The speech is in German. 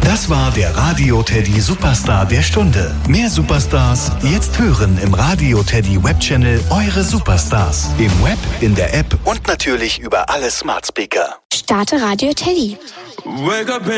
Das war der Radio Teddy Superstar der Stunde. Mehr Superstars jetzt hören im Radio Teddy Webchannel Eure Superstars. Im Web, in der App und natürlich über alle Smart Speaker. Starte Radio Teddy. Wake up